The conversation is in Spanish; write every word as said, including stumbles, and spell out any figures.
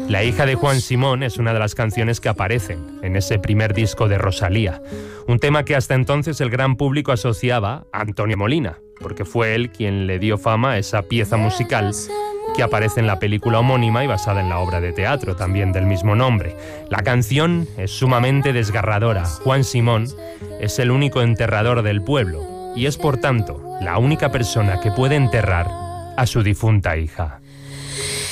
La hija de Juan Simón es una de las canciones que aparecen en ese primer disco de Rosalía, un tema que hasta entonces el gran público asociaba a Antonio Molina, porque fue él quien le dio fama a esa pieza musical que aparece en la película homónima y basada en la obra de teatro también del mismo nombre. La canción es sumamente desgarradora. Juan Simón es el único enterrador del pueblo y es por tanto la única persona que puede enterrar a su difunta hija.